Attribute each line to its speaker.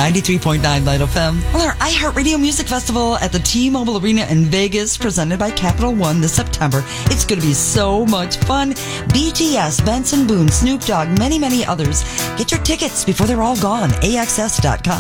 Speaker 1: 93.9 Light FM on our iHeartRadio Music Festival at the T-Mobile Arena in Vegas, presented by Capital One this September. It's going to be so much fun. BTS, Benson Boone, Snoop Dogg, many, many others. Get your tickets before they're all gone. AXS.com.